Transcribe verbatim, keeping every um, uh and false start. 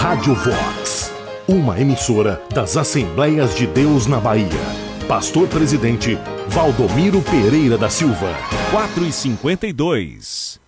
Rádio Vox, uma emissora das Assembleias de Deus na Bahia. Pastor Presidente Valdomiro Pereira da Silva. quatro e cinquenta e dois.